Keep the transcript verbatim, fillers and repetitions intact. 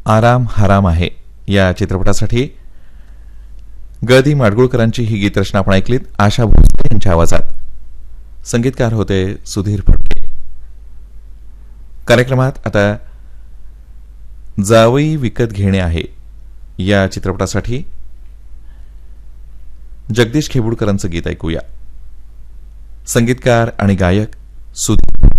आराम हराम आहे या चित्रपटासाठी ग दी माडगुळकरांची ही गीतरचना आपण ऐकलीत आशा भोसले यांच्या आवाजात. संगीतकार होते सुधीर फडके. कार्यक्रमात आता जावई विकत घेणे आहे या चित्रपटासाठी जगदीश खेबुडकरांचं गीत ऐकूया. संगीतकार आणि गायक सुधीर